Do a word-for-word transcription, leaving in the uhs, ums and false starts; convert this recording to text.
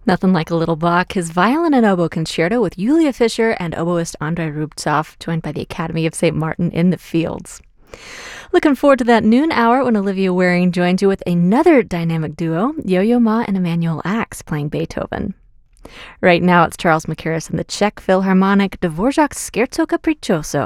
Nothing like a little Bach, his violin and oboe concerto with Julia Fischer and oboist Andrei Rubtsov, joined by the Academy of Saint Martin in the Fields. Looking forward to that noon hour when Olivia Waring joins you with another dynamic duo, Yo-Yo Ma and Emanuel Ax, playing Beethoven. Right now, it's Charles Mackairis and the Czech Philharmonic Dvorak's Scherzo Capriccioso.